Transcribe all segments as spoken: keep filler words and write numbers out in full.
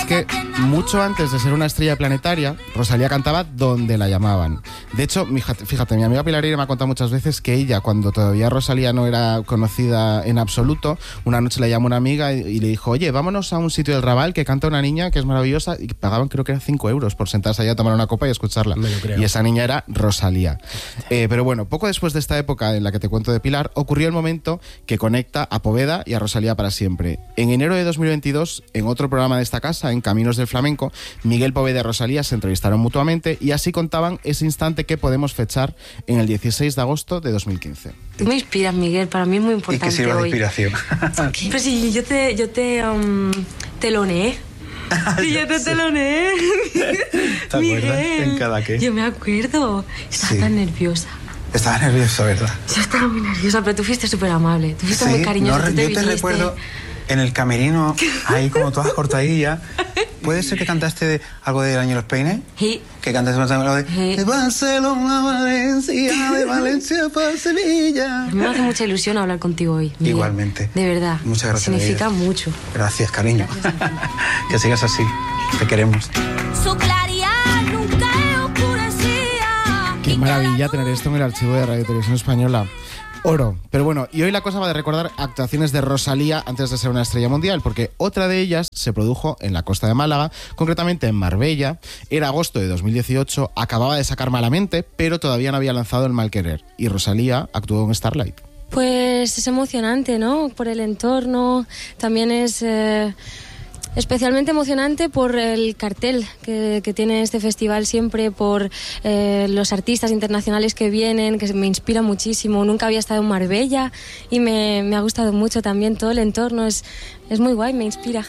que mucho antes de ser una estrella planetaria, Rosalía cantaba donde la llamaban. De hecho, fíjate, mi amiga Pilar Ire me ha contado muchas veces que ella, cuando todavía Rosalía no era conocida en absoluto, una noche le llamó una amiga y, y le dijo, oye, vámonos a un sitio del Raval que canta una niña que es maravillosa, y pagaban creo que eran cinco euros por sentarse allá a tomar una copa y escucharla. Me lo creo. Y esa niña era Rosalía. Eh, pero bueno, poco después de esta época en la que te cuento de Pilar, ocurrió el momento que conecta a Poveda y a Rosalía para siempre. En enero de dos mil veintidós, en otro programa de esta casa, en Caminos del Flamenco, Miguel Poveda y Rosalía se entrevistaron mutuamente y así contaban ese instante que podemos fechar en el dieciséis de agosto de dos mil quince. Tú me inspiras, Miguel, para mí es muy importante. Y que sirva de hoy. inspiración. Pero si yo te, yo te um, teloneé. Y yo te teloneé. ¿Te acuerdas? ¿En cada qué? Yo me acuerdo. Estaba Sí. tan nerviosa. Estaba nerviosa, ¿verdad? Yo estaba muy nerviosa, pero tú fuiste súper amable. Tú fuiste Sí, muy cariñosa. no, tú te yo te viniste. recuerdo en el camerino, ahí como todas cortadillas. ¿Puede ser que cantaste de, algo del año de los peines? Sí. Que cantaste algo de, Sí. de Barcelona, Valencia, de Valencia para Sevilla. A mí me hace mucha ilusión hablar contigo hoy, Miguel. Igualmente. De verdad. Muchas gracias. Significa Miguel. mucho. Gracias, cariño. Que sigas así. Te queremos. Su claridad nunca oscurecía. Qué maravilla tener esto en el archivo de Radio Televisión Española. Oro. Pero bueno, y hoy la cosa va de recordar actuaciones de Rosalía antes de ser una estrella mundial, porque otra de ellas se produjo en la costa de Málaga, concretamente en Marbella. Era agosto de dos mil dieciocho, acababa de sacar Malamente, pero todavía no había lanzado El Mal Querer, y Rosalía actuó en Starlight. Pues es emocionante, ¿no? Por el entorno, también es eh, especialmente emocionante por el cartel que, que tiene este festival siempre, por eh, los artistas internacionales que vienen, que me inspiran muchísimo. Nunca había estado en Marbella y me, me ha gustado mucho también todo el entorno, es, es muy guay, me inspira.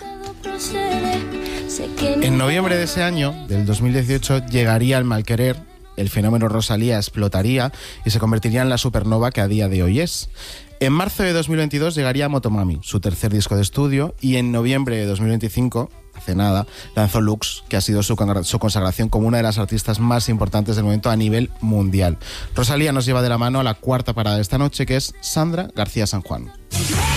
En noviembre de ese año, del dos mil dieciocho, llegaría El Mal Querer. El fenómeno Rosalía explotaría y se convertiría en la supernova que a día de hoy es. En marzo de dos mil veintidós llegaría Motomami, su tercer disco de estudio, y en noviembre de dos mil veinticinco, hace nada, lanzó Lux, que ha sido su, su consagración como una de las artistas más importantes del momento a nivel mundial. Rosalía nos lleva de la mano a la cuarta parada de esta noche, que es Sandra García San Juan.